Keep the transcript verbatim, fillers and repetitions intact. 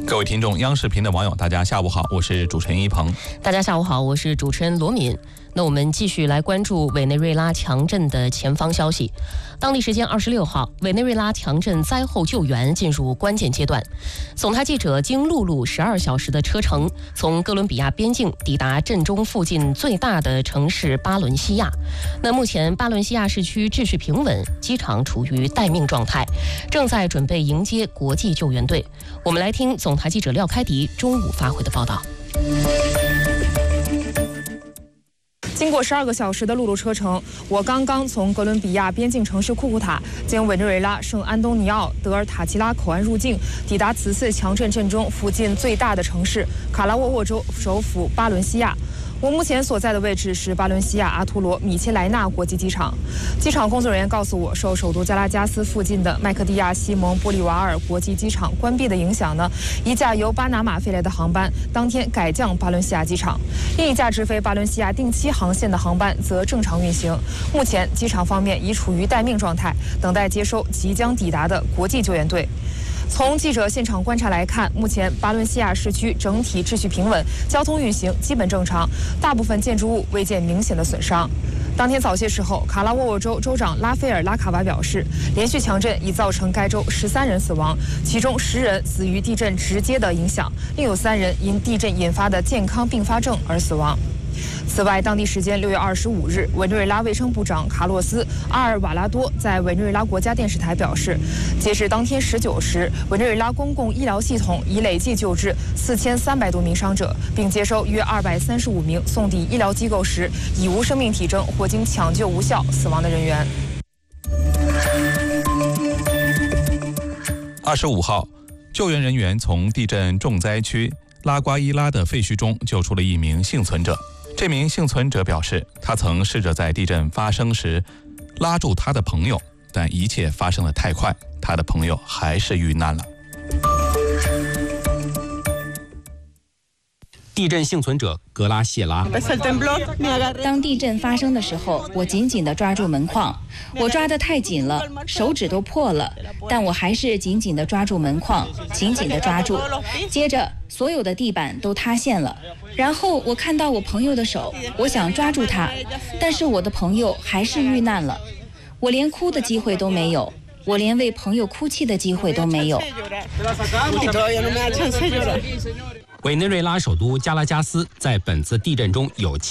各位听众，央视频的网友，大家下午好，我是主持人一鹏。 大家下午好，我是主持人罗敏。那我们继续来关注委内瑞拉强震的前方消息。当地时间二十六号，委内瑞拉强震灾后救援进入关键阶段。总台记者经陆路十二小时的车程，从哥伦比亚边境抵达震中附近最大的城市巴伦西亚。那目前巴伦西亚市区秩序平稳，机场处于待命状态，正在准备迎接国际救援队。我们来听总台记者廖开迪中午发回的报道。 经过十二个小时的陆路车程，我刚刚从哥伦比亚边境城市库库塔经委内瑞拉圣安东尼奥德尔塔奇拉口岸入境，抵达此次强震震中附近最大的城市卡拉沃沃州首府巴伦西亚。我目前所在的位置是巴伦西亚阿图罗米切莱纳国际机场。机场工作人员告诉我，受首都加拉加斯附近的麦克蒂亚西蒙玻利瓦尔国际机场关闭的影响呢，一架由巴拿马飞来的航班当天改降巴伦西亚机场，另一架直飞巴伦西亚定期航线的航班则正常运行。目前机场方面已处于待命状态，等待接收即将抵达的国际救援队。从记者现场观察来看，目前巴伦西亚市区整体秩序平稳，交通运行基本正常，大部分建筑物未见明显的损伤。当天早些时候，卡拉沃沃州州长拉斐尔拉卡瓦表示，连续强震已造成该州十三人死亡，其中十人死于地震直接的影响，另有三人因地震引发的健康并发症而死亡。此外，当地时间六月二十五日，委内瑞拉卫生部长卡洛斯·阿尔瓦拉多在委内瑞拉国家电视台表示，截至当天十九时，委内瑞拉公共医疗系统已累计救治四千三百多名伤者，并接收约二百三十五名送抵医疗机构时已无生命体征或经抢救无效死亡的人员。 二十五号，救援人员从地震重灾区拉瓜伊拉的废墟中救出了一名幸存者。这名幸存者表示，他曾试着在地震发生时拉住他的朋友，但一切发生得太快，他的朋友还是遇难了。 地震幸存者格拉谢拉， 当地震发生的时候，我紧紧地抓住门框，我抓得太紧了，手指都破了，但我还是紧紧地抓住门框，紧紧地抓住。接着，所有的地板都塌陷了，然后我看到我朋友的手，我想抓住他，但是我的朋友还是遇难了，我连哭的机会都没有。我连为朋友哭泣的机会都没有。 委内瑞拉首都加拉加斯在本次地震中有